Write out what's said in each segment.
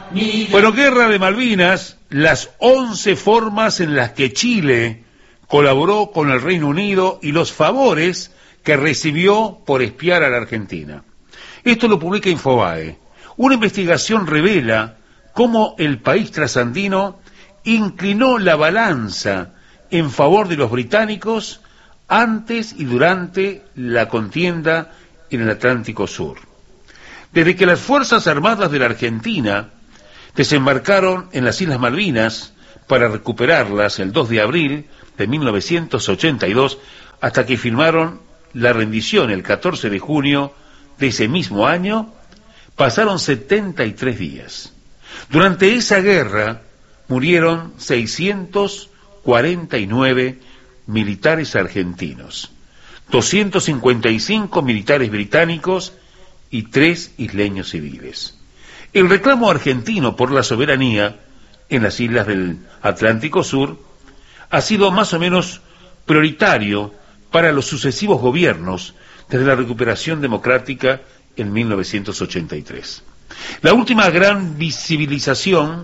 Bueno, Guerra de Malvinas, las 11 formas en las que Chile colaboró con el Reino Unido y los favores que recibió por espiar a la Argentina. Esto lo publica Infobae. Una investigación revela cómo el país trasandino inclinó la balanza en favor de los británicos antes y durante la contienda en el Atlántico Sur. Desde que las Fuerzas Armadas de la Argentina desembarcaron en las Islas Malvinas para recuperarlas el 2 de abril de 1982, hasta que firmaron la rendición el 14 de junio de ese mismo año, pasaron 73 días. Durante esa guerra murieron 649 militares argentinos, 255 militares británicos y 3 isleños civiles. El reclamo argentino por la soberanía en las islas del Atlántico Sur ha sido más o menos prioritario para los sucesivos gobiernos desde la recuperación democrática en 1983. La última gran visibilización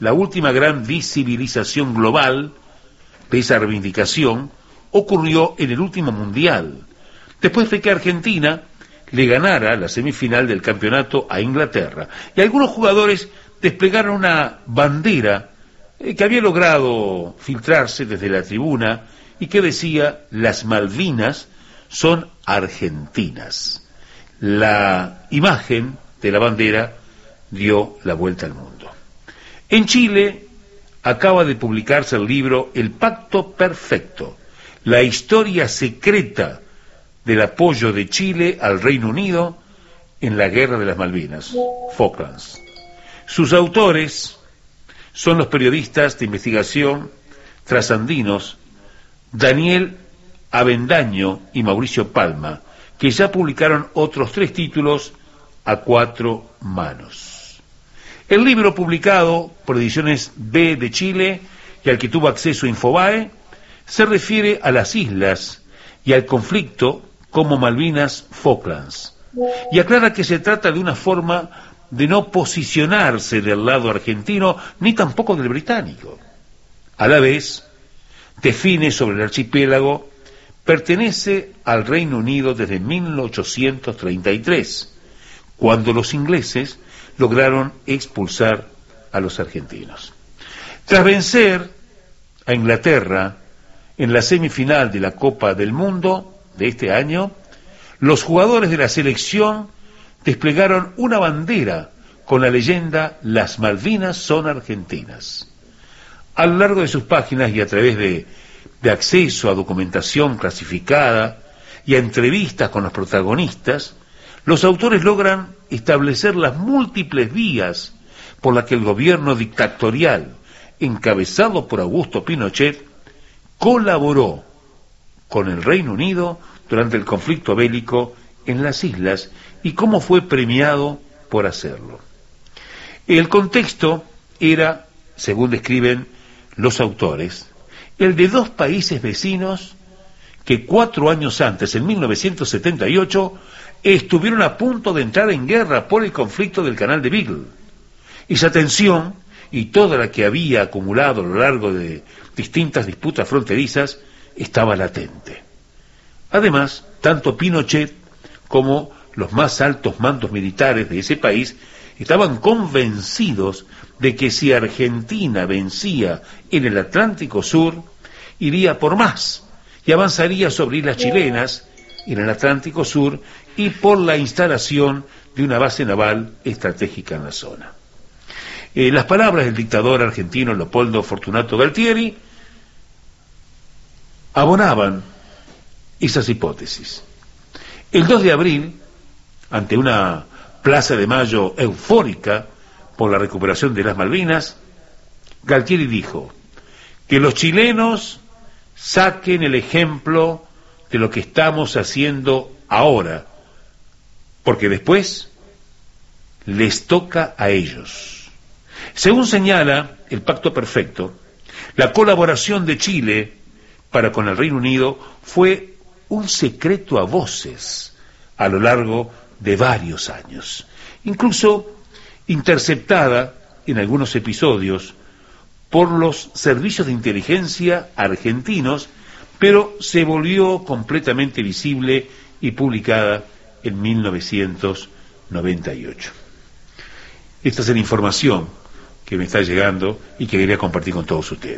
global de esa reivindicación ocurrió en el último mundial, después de que Argentina le ganara la semifinal del campeonato a Inglaterra, y algunos jugadores desplegaron una bandera que había logrado filtrarse desde la tribuna y que decía: las Malvinas son argentinas. La imagen de la bandera dio la vuelta al mundo. En Chile acaba de publicarse el libro El Pacto Perfecto, la historia secreta del apoyo de Chile al Reino Unido en la Guerra de las Malvinas, Falklands. Sus autores son los periodistas de investigación trasandinos Daniel Avendaño y Mauricio Palma, que ya publicaron otros 3 títulos a 4 manos. El libro, publicado por Ediciones B de Chile y al que tuvo acceso Infobae, se refiere a las islas y al conflicto como Malvinas Falklands, y aclara que se trata de una forma de no posicionarse del lado argentino ni tampoco del británico. A la vez, define sobre el archipiélago: pertenece al Reino Unido desde 1833, cuando los ingleses lograron expulsar a los argentinos. Tras vencer a Inglaterra en la semifinal de la Copa del Mundo de este año, los jugadores de la selección desplegaron una bandera con la leyenda "Las Malvinas son argentinas". A lo largo de sus páginas y a través de acceso a documentación clasificada y a entrevistas con los protagonistas, los autores logran establecer las múltiples vías por las que el gobierno dictatorial, encabezado por Augusto Pinochet, colaboró con el Reino Unido durante el conflicto bélico en las islas y cómo fue premiado por hacerlo. El contexto era, según describen los autores, el de 2 países vecinos que 4 años antes, en 1978, estuvieron a punto de entrar en guerra por el conflicto del Canal de Beagle. Esa tensión, y toda la que había acumulado a lo largo de distintas disputas fronterizas, estaba latente. Además, tanto Pinochet como los más altos mandos militares de ese país estaban convencidos de que si Argentina vencía en el Atlántico Sur, iría por más y avanzaría sobre islas chilenas en el Atlántico Sur y por la instalación de una base naval estratégica en la zona. Las palabras del dictador argentino Leopoldo Fortunato Galtieri abonaban esas hipótesis. El 2 de abril, ante una Plaza de Mayo eufórica por la recuperación de las Malvinas, Galtieri dijo: que los chilenos saquen el ejemplo de lo que estamos haciendo ahora, porque después les toca a ellos. Según señala el Pacto Perfecto, la colaboración de Chile para con el Reino Unido fue un secreto a voces a lo largo de varios años, incluso interceptada en algunos episodios por los servicios de inteligencia argentinos, pero se volvió completamente visible y publicada en 1998. Esta es la información que me está llegando y que quería compartir con todos ustedes.